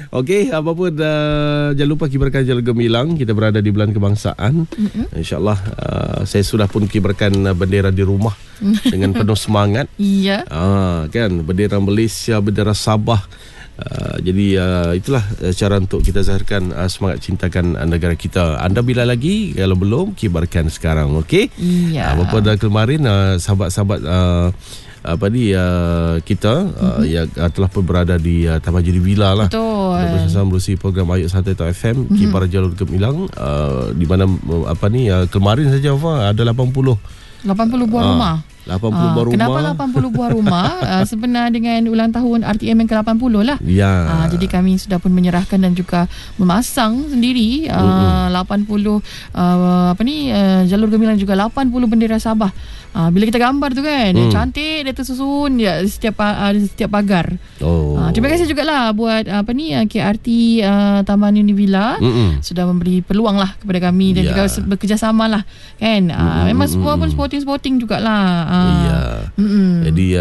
Okey, apa pun jangan lupa kibarkan Jalur Gemilang. Kita berada di bulan kebangsaan. InsyaAllah saya sudah pun kibarkan bendera di rumah dengan penuh semangat. Iya. Kan, bendera Malaysia, bendera Sabah. Jadi itulah cara untuk kita zahirkan semangat cintakan negara kita. Anda bila lagi, kalau belum, kibarkan sekarang. Okey? Iya. Apa pun kemarin sahabat-sahabat kita yang telah pun berada di Taman Judi Villa lah. Betul. Bersama melalui program Ayat Santai FM Kibar Jalur Gemilang, di mana kemarin saja ada 80 buah rumah. 80 buah rumah. Kenapa 80 buah rumah? Sebenar dengan ulang tahun RTM yang ke-80 lah. Ya. Jadi kami sudah pun menyerahkan dan juga memasang sendiri 80 Jalur Gemilang, juga 80 bendera Sabah. Bila kita gambar tu kan, cantik, dia tersusun di setiap pagar. Terima kasih jugalah buat KRT Taman Uni Villa sudah memberi peluang lah kepada kami dan juga bekerjasama lah kan. Memang semua pun sporting jugalah. Jadi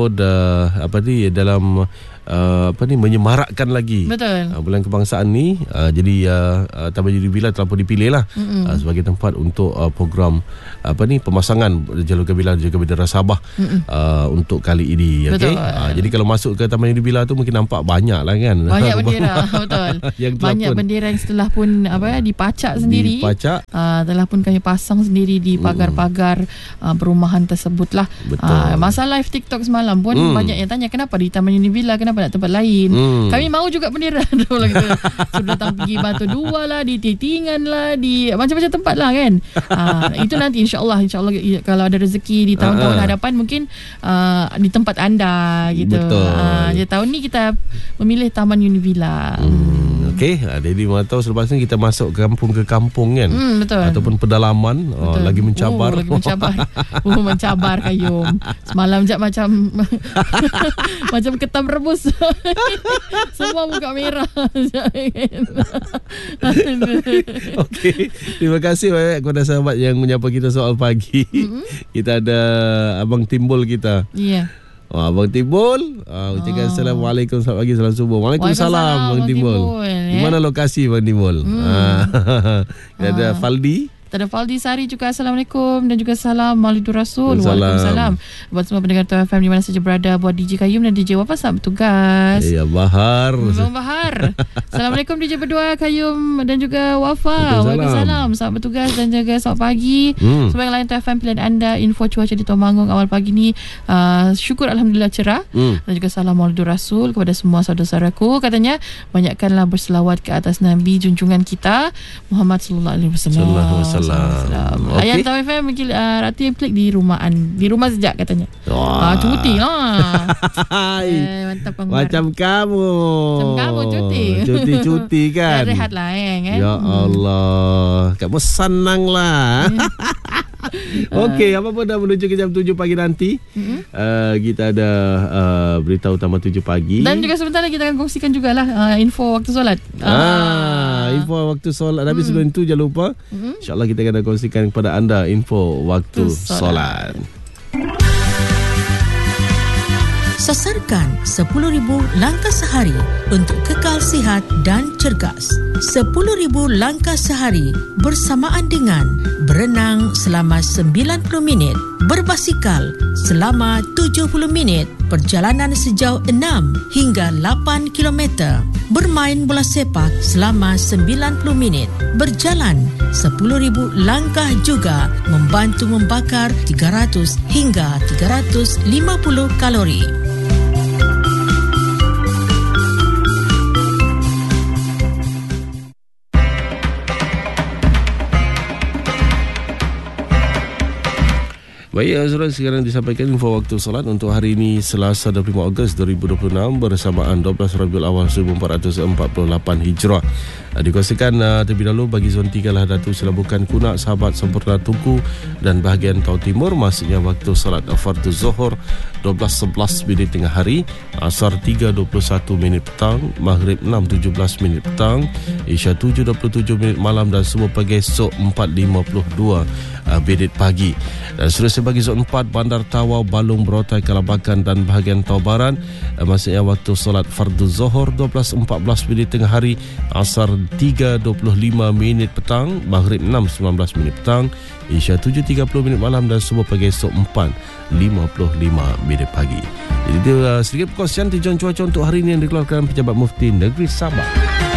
dalam menyemarakkan lagi bulan kebangsaan ni. Jadi Taman Judi Villa telah pun dipilih lah sebagai tempat untuk program pemasangan Jalur Gemilang juga bendera Sabah untuk kali ini. Okay? Jadi kalau masuk ke Taman Judi Villa tu mungkin nampak banyak lah kan. Banyak bendera. Betul. Banyak bendera yang setelah pun dipacak sendiri. Telah pun kami pasang sendiri di pagar-pagar perumahan tersebut lah. Masa live TikTok semalam pun banyak yang tanya, kenapa di Taman Judi Villa, kenapa nak tempat lain? Kami mahu juga bendera. Sudah datang pergi Batu Dua lah, di Titingan lah, di macam-macam tempat lah kan. Itu nanti insyaAllah kalau ada rezeki di tahun-tahun hadapan, mungkin di tempat anda gitu. Jadi tahun ni kita memilih Taman Uni Villa. Okey, jadi mana tahu selepas ni kita masuk kampung ke kampung kan. Betul. Ataupun pedalaman, lagi mencabar. Mencabar Kayum. Semalam je macam macam ketam rebus. Semua muka merah. Okey, terima kasih banyak kepada sahabat yang menyapa kita soal pagi. Kita ada Abang Timbul kita. Ya. Abang Timbul, ucapkan Assalamualaikum, selamat pagi, salam subuh. Waalaikumsalam Abang Timbul. Di mana lokasi Abang Timbul? Kita ada Faldi. Ada Faldi Sari juga, Assalamualaikum, dan juga salam Maulidur Rasul. Waalaikumsalam. Buat semua pendengar Tuan FM di mana saja berada, buat DJ Kayum dan DJ Wafas selamat bertugas. Ya, Bahar. Bahar. Assalamualaikum DJ berdua, Kayum dan juga Wafa. Waalaikumsalam. Selamat bertugas dan juga selamat pagi. Semua yang lain Tuan FM pilihan anda, info cuaca di Temanggung awal pagi ni syukur alhamdulillah cerah. Dan juga salam Maulidur Rasul kepada semua saudara-saudaraku. Katanya banyakkanlah berselawat ke atas Nabi junjungan kita Muhammad sallallahu alaihi wasallam. Ayat Tahu FM mungkin Ratu yang klik di rumah sejak katanya. Cuti lah. Mantap penggemar. Macam kamu cuti. Cuti kan. Rehat lah kan. Ya Allah, kamu senang lah. Okey, apa pun dah menuju ke jam 7 pagi nanti. Kita ada berita utama 7 pagi. Dan juga sebentar lagi kita akan kongsikan jugalah info waktu solat. Info waktu solat. Tapi sebelum itu jangan lupa, InsyaAllah kita akan kongsikan kepada anda info waktu solat. Sasarkan 10,000 langkah sehari untuk kekal sihat dan cergas. 10,000 langkah sehari bersamaan dengan berenang selama 90 minit, berbasikal selama 70 minit, perjalanan sejauh 6 hingga 8 km, bermain bola sepak selama 90 minit, berjalan 10,000 langkah juga membantu membakar 300 hingga 350 kalori. Baik, sekarang disampaikan info waktu solat untuk hari ini Selasa 25 Ogos 2026 bersamaan 12 Rabiul Awal 1448 Hijrah. Dikongsikan terlebih dahulu bagi zon 3 lah Datu Selabukan Kunak, Sahabat Sempurna Tuku dan bahagian Tau Timur, maksudnya waktu solat Fardhu Zuhur 12.11 tengah hari, Asar 3.21 petang, Maghrib 6.17 petang, Isya 7.27 malam dan semua pagi esok 4.52 pagi. Dan seterusnya bagi zon 4, Bandar Tawau, Balung, Berotai, Kalabakan dan bahagian Tawau Barat, maksudnya waktu solat fardu Zohor 12.14 tengah hari, Asar 3.25 petang, Maghrib 6.19 petang, Isya 7.30 malam dan semua pagi esok 4.55 pagi. Jadi dia sedikit perkongsian tinjauan cuaca untuk hari ini yang dikeluarkan Pejabat Mufti Negeri Sabah.